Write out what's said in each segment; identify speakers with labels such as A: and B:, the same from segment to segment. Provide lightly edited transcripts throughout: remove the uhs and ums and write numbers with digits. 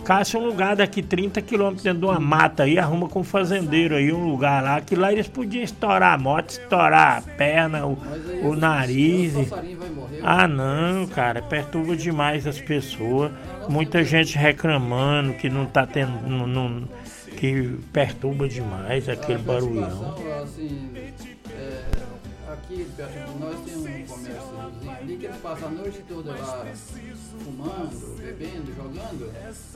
A: Caça um lugar daqui 30 quilômetros dentro de uma mata aí, arruma com um fazendeiro aí, um lugar lá, que lá eles podiam estourar a moto, estourar a perna, o nariz. Ah não, cara, perturba demais as pessoas. Muita gente reclamando que não tá tendo. Que perturba demais aquele barulhão.
B: Aqui perto de nós tem um comérciozinho ali que eles passam a noite toda lá fumando, bebendo, jogando.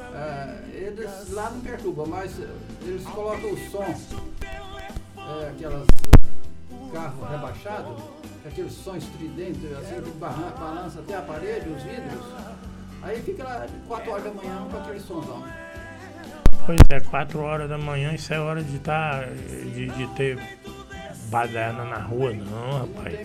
B: Eles lá não perturbam, mas eles colocam o som, aquelas carros rebaixados, aquele som estridente, assim, que balança até a parede, os vidros. Aí fica lá 4 horas da manhã com aquele somzão.
A: Pois é, 4 horas da manhã, isso é hora de ter baderna na rua, não, rapaz.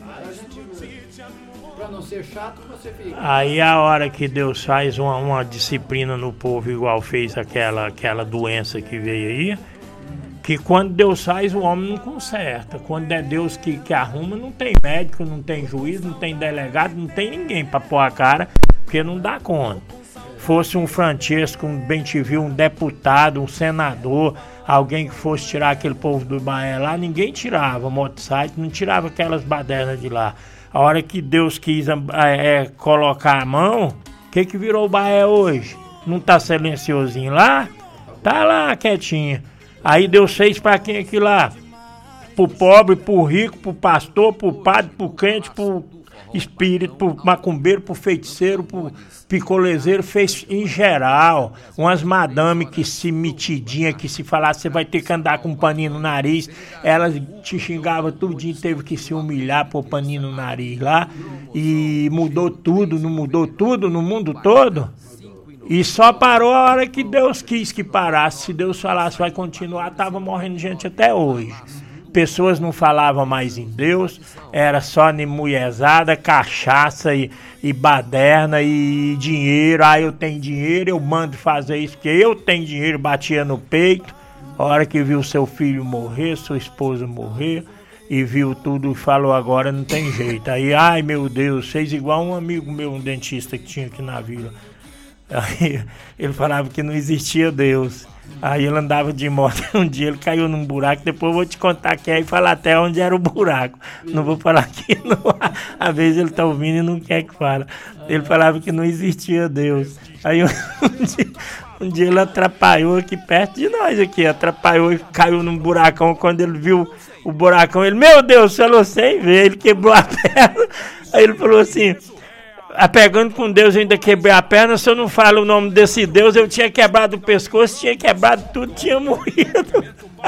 B: Pra não ser chato, você fica.
A: Aí a hora que Deus faz uma disciplina no povo, igual fez aquela doença que veio aí, que quando Deus faz, o homem não conserta. Quando é Deus que arruma, não tem médico, não tem juiz, não tem delegado, não tem ninguém pra pôr a cara, porque não dá conta. Fosse um Francesco, um bem-te-viu, um deputado, um senador, alguém que fosse tirar aquele povo do Bahia lá, ninguém tirava, motocicleta, não tirava aquelas badernas de lá. A hora que Deus quis colocar a mão, o que virou o Bahia hoje? Não tá silenciosinho lá? Tá lá quietinho. Aí Deus fez pra quem aqui lá? Pro pobre, pro rico, pro pastor, pro padre, pro crente, pro espírito, pro macumbeiro, pro feiticeiro, pro picolezeiro, fez em geral. Umas madame que se metidinha, que se falasse você vai ter que andar com um paninho no nariz, elas te xingavam tudinho, teve que se humilhar por paninho no nariz lá, e mudou tudo, não mudou tudo no mundo todo? E só parou a hora que Deus quis que parasse. Se Deus falasse vai continuar, tava morrendo gente até hoje. Pessoas não falavam mais em Deus, era só mulherzada, cachaça e baderna e dinheiro. Ah, eu tenho dinheiro, eu mando fazer isso, porque eu tenho dinheiro, batia no peito. A hora que viu seu filho morrer, sua esposa morrer, e viu tudo e falou, agora não tem jeito. Aí, ai meu Deus, fez igual um amigo meu, um dentista que tinha aqui na vila. Aí ele falava que não existia Deus. Aí ele andava de moto, um dia ele caiu num buraco, depois eu vou te contar quem é e falar até onde era o buraco. Não vou falar aqui, não. Às vezes ele tá ouvindo e não quer que fale. Ele falava que não existia Deus. Aí um dia ele atrapalhou aqui perto de nós, atrapalhou e caiu num buracão. Quando ele viu o buracão, ele, meu Deus, falou sem ver, ele quebrou a perna. Aí ele falou assim, apegando com Deus, eu ainda quebrei a perna, se eu não falo o nome desse Deus, eu tinha quebrado o pescoço, tinha quebrado tudo, tinha morrido.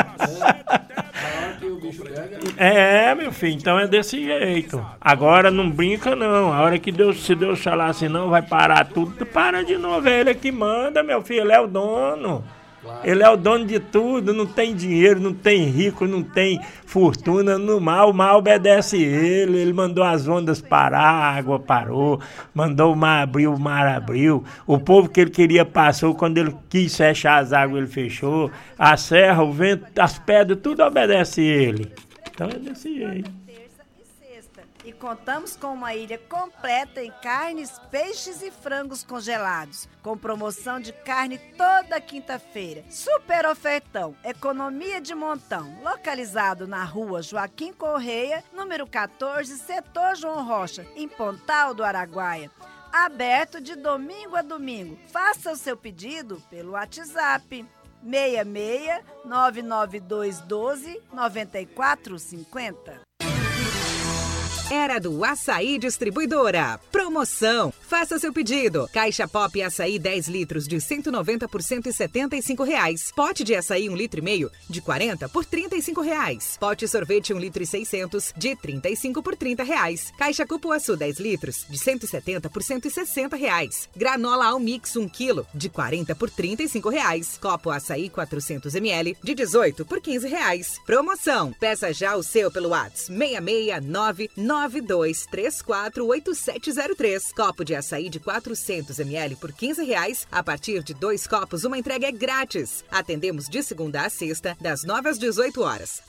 A: Meu filho, então é desse jeito. Agora não brinca não, a hora que se Deus falar assim, não, vai parar tudo, para de novo, é ele que manda, meu filho, ele é o dono. Ele é o dono de tudo, não tem dinheiro, não tem rico, não tem fortuna, o mal obedece ele mandou as ondas parar, a água parou, mandou o mar abriu, o povo que ele queria passou, quando ele quis fechar as águas ele fechou, a serra, o vento, as pedras, tudo obedece ele. Então é desse jeito.
C: E contamos com uma ilha completa em carnes, peixes e frangos congelados, com promoção de carne toda quinta-feira. Super ofertão, economia de montão, localizado na rua Joaquim Correia, número 14, setor João Rocha, em Pontal do Araguaia. Aberto de domingo a domingo. Faça o seu pedido pelo WhatsApp 66 99212 9450.
D: Era do Açaí Distribuidora. Promoção. Faça seu pedido. Caixa Pop Açaí 10 litros de 190 por R$ 175. Pote de açaí 1,5 litro de 40 por R$ 35. Pote sorvete 1,6 litros de 35 por R$ 30. Caixa Cupuaçu 10 litros de 170 por R$ 160. Granola Almix 1 kg de 40 por R$ 35. Copo Açaí 400 ml de 18 por R$ 15. Promoção. Peça já o seu pelo WhatsApp 669 92348703. Copo de açaí de 400 ml por R$ 15. A partir de 2 copos, uma entrega é grátis. Atendemos de segunda a sexta, das 9 às 18 horas.